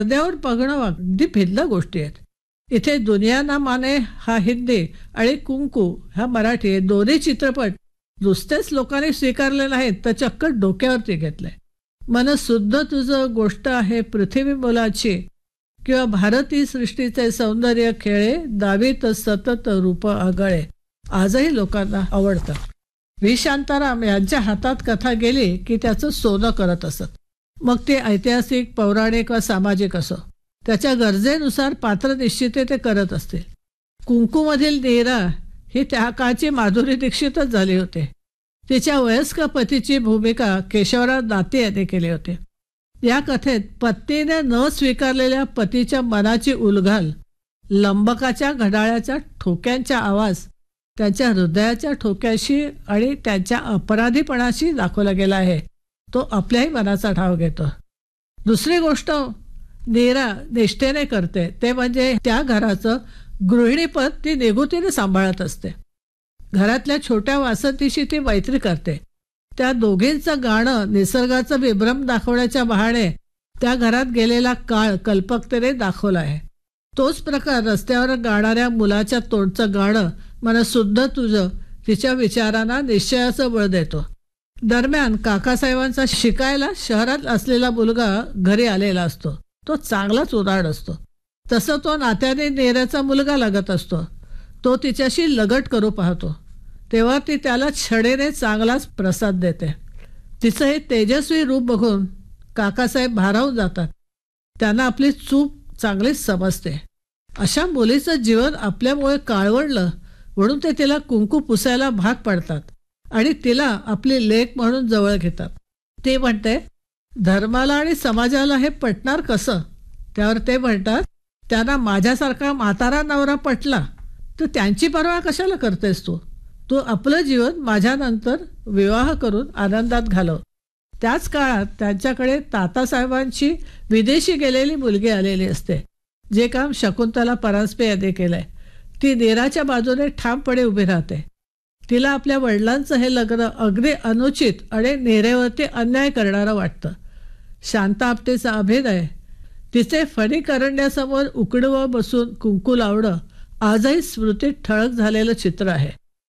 पडद्यावर बघणं अगदी भिन्न गोष्टी आहेत. इथे दुनिया ना माने हा हिंदी आणि कुंकू हा मराठी हे दोन्ही चित्रपट नुसतेच लोकांनी स्वीकारले नाहीत तर चक्क डोक्यावरती घेतलंय. मन शुद्ध तुझं, गोष्ट आहे पृथ्वी मुलाची, किंवा भारती सृष्टीचे सौंदर्य खेळे, दावीत सतत रूप आगळे आजही लोकांना आवडतं. व्ही शांताराम यांच्या हातात कथा गेली की त्याचं सोनं करत असत. मग ते ऐतिहासिक, पौराणिक वा सामाजिक असो, त्याच्या गरजेनुसार पात्र निश्चिते ते करत असतील. कुंकूमधील नीरा ही त्या काळची माधुरी दीक्षितच झाली होती. तिच्या वयस्क पतीची भूमिका केशवराव दाते यांनी केली होती. या कथेत पत्नीने न स्वीकारलेल्या पतीच्या मनाची उलघाल, लंबकाच्या घड्याळाच्या ठोक्यांचा आवाज त्यांच्या हृदयाच्या ठोक्याशी आणि त्यांच्या अपराधीपणाशी दाखवला गेला आहे. तो आपल्याही मनाचा ठाव घेतो. दुसरी गोष्ट नीरा निष्ठेने करते ते म्हणजे त्या घराचं गृहिणीपद ती निगुतीने सांभाळत असते. घरातल्या छोट्या वासंतीशी ती मैत्री करते. त्या दोघींचं गाणं निसर्गाचं विभ्रम दाखवण्याच्या बहाणे त्या घरात गेलेला काळ कल्पकतेने दाखवला आहे. तोच प्रकार रस्त्यावर गाणाऱ्या मुलाच्या तोंडचं गाणं मन शुद्ध तुझं तिच्या विचारांना निश्चयाचं बळ देतो. दरम्यान काकासाहेबांचा शिकायला शहरात असलेला मुलगा घरी आलेला असतो. तो चांगलाच उदाड असतो. तसं तो नात्याने नेऱ्याचा मुलगा लागत असतो. तो तिच्याशी लगट करू पाहतो तेव्हा ती त्याला छडेने चांगलाच प्रसाद देते. तिचं हे तेजस्वी रूप बघून काकासाहेब भारावून जातात. त्यांना आपली चूक चांगलीच समजते. अशा मुलीचं जीवन आपल्यामुळे काळवडलं म्हणून ते तिला कुंकू पुसायला भाग पडतात आणि तिला आपली लेक म्हणून जवळ घेतात. ते म्हणते, धर्माला आणि समाजाला हे पटणार कसं? त्यावर ते म्हणतात, त्यांना माझ्यासारखा म्हातारा नवरा पटला तर त्यांची पर्वा कशाला करतेस तू? तू आपलं जीवन माझ्यानंतर विवाह करून आनंदात घालव. त्याच काळात त्यांच्याकडे तातासाहेबांची विदेशी गेलेली मुलगी आलेली असते. जे काम शकुंतला परांजपे यांनी केलंय. ती नीराच्या बाजूने ठामपणे उभी राहते. तिला आपल्या वडिलांचं हे लग्न अगदी अनुचित आणि नीरेवरती अन्याय करणारं वाटतं. शांता आपटेचा अभिनय, तिचे फणी करण्यासमोर उकडवं बसून कुंकू लावणं आजही स्मृतीत ठळक झालेलं चित्र आहे.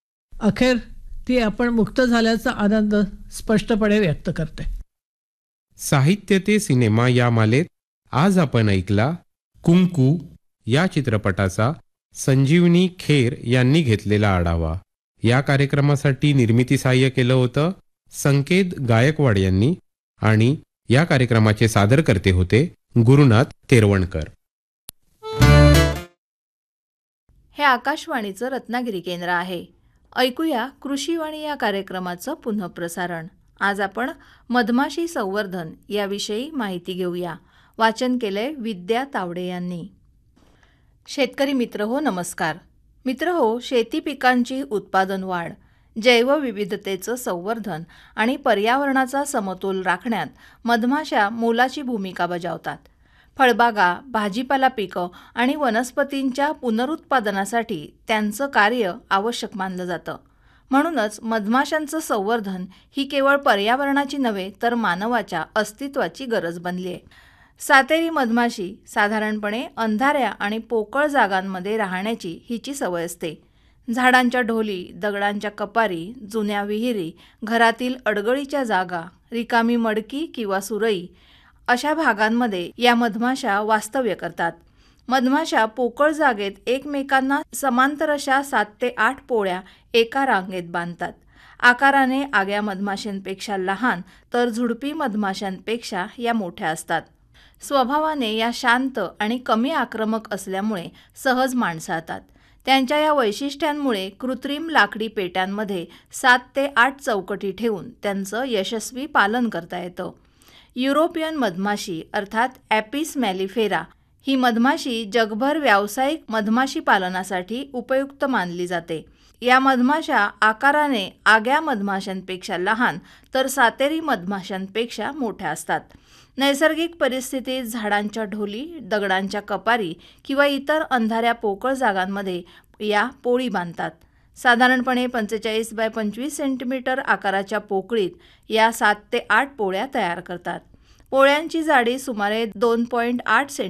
अखेर ती आपण मुक्त झाल्याचा आनंद स्पष्टपणे व्यक्त करते. साहित्य ते सिनेमा या मालेत आज आपण ऐकला कुंकू या चित्रपटाचा संजीवनी खेर यांनी घेतलेला आढावा. या कार्यक्रमासाठी निर्मिती सहाय्य केलं होतं संकेत गायकवाड यांनी आणि या कार्यक्रमाचे सादरकर्ते होते गुरुनाथ तेरवणकर. हे आकाशवाणीचं रत्नागिरी केंद्र आहे. ऐकूया कृषीवाणी या कार्यक्रमाचं पुनःप्रसारण. आज आपण मधमाशी संवर्धन याविषयी माहिती घेऊया. वाचन केलंय विद्या तावडे यांनी. शेतकरी मित्र हो, नमस्कार. मित्र हो, शेती पिकांची उत्पादन वाढ, जैवविविधतेचं संवर्धन आणि पर्यावरणाचा समतोल राखण्यात मधमाशा मोलाची भूमिका बजावतात. फळबागा, भाजीपाला पिकं आणि वनस्पतींच्या पुनरुत्पादनासाठी त्यांचं कार्य आवश्यक मानलं जातं. म्हणूनच मधमाशांचं संवर्धन ही केवळ पर्यावरणाची नव्हे तर मानवाच्या अस्तित्वाची गरज बनली आहे. सातेरी मधमाशी साधारणपणे अंधाऱ्या आणि पोकळ जागांमध्ये राहण्याची हिची सवय असते. झाडांच्या ढोली, दगडांच्या कपारी, जुन्या विहिरी, घरातील अडगळीच्या जागा, रिकामी मडकी किंवा सुरई अशा भागांमध्ये या मधमाशा वास्तव्य करतात. मधमाशा पोकळ जागेत एकमेकांना समांतर अशा 7 ते 8 पोळ्या एका रांगेत बांधतात. आकाराने आग्या मधमाशांपेक्षा लहान तर झुडपी मधमाशांपेक्षा या मोठ्या असतात. स्वभावाने या शांत आणि कमी आक्रमक असल्यामुळे सहज माणसाळतात. त्यांच्या या वैशिष्ट्यांमुळे कृत्रिम लाकडी पेट्यांमध्ये 7 ते 8 चौकटी ठेवून त्यांचं यशस्वी पालन करता येतं. युरोपियन मधमाशी अर्थात ॲपिस मॅलिफेरा ही मधमाशी जगभर व्यावसायिक मधमाशी पालनासाठी उपयुक्त मानली जाते. या मधमाशा आकाराने आग्या मधमाशांपेक्षा लहान तर सातेरी मधमाशांपेक्षा मोठ्या असतात. नैसर्गिक परिस्थितीत झाडांच्या ढोली, दगडांच्या कपारी किंवा इतर अंधाऱ्या पोकळ जागांमध्ये या पोळी बांधतात. साधारणपणे 45 बाय 25 सेंटीमीटर आकाराच्या पोकळीत या 7 ते 8 पोळ्या तयार करतात. पोळ्यांची जाडी सुमारे 2.8